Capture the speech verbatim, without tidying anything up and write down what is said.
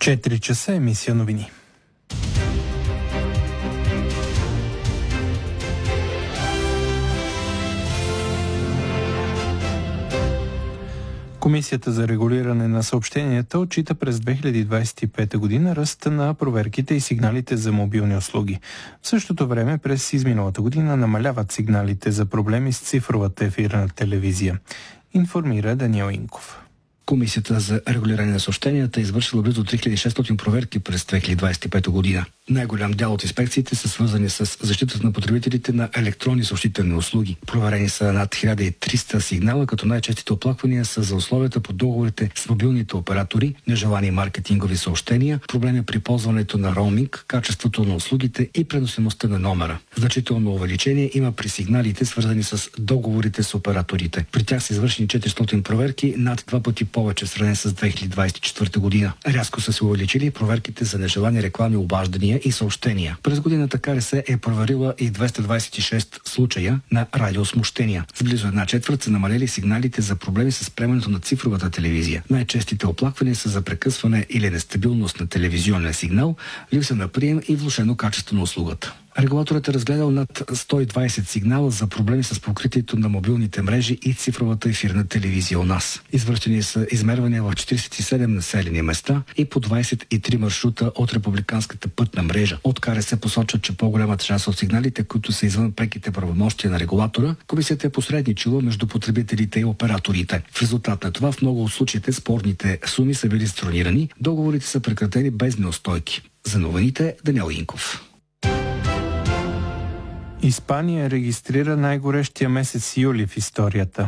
четири часа, емисия новини. Комисията за регулиране на съобщенията отчита през две хиляди двадесет и пета година ръста на проверките и сигналите за мобилни услуги. В същото време през изминалата година намаляват сигналите за проблеми с цифровата ефирна телевизия. Информира Даниел Инков. Комисията за регулиране на съобщенията е извършила близо три хиляди и шестстотин проверки през две хиляди двадесет и пета година. Най-голям дял от инспекциите са свързани с защитата на потребителите на електронни съобщителни услуги. Проверени са над хиляда и триста сигнала, като най-честите оплаквания са за условията по договорите с мобилните оператори, нежелани маркетингови съобщения, проблеми при ползването на роуминг, качеството на услугите и преносимостта на номера. Значително увеличение има при сигналите, свързани с договорите с операторите. При тях са извършени четиристотин проверки, над два пъти повече в сравнение с две хиляди двадесет и четвърта година. Рязко са се увеличили проверките за нежелани рекламни обаждания и съобщения. През годината КРС е проверила и двеста двадесет и шест случая на радиосмущения. С близо една четвърт са намалели сигналите за проблеми с приемането на цифровата телевизия. Най-честите оплаквания са за прекъсване или нестабилност на телевизионния сигнал, липса на прием и влошено качество на услугата. Регулаторът е разгледал над сто и двадесет сигнала за проблеми с покритието на мобилните мрежи и цифровата ефирна телевизия у нас. Извършени са измервания в четиридесет и седем населени места и по двадесет и три маршрута от републиканската пътна мрежа. От КРС посочват, че по-голямата част от сигналите, които са извън преките правомощия на регулатора, комисията е посредничила между потребителите и операторите. В резултат на това в много от случаите спорните суми са били странирани, договорите са прекратени без неустойки. За новините Даниел Инков. Испания регистрира най-горещия месец юли в историята.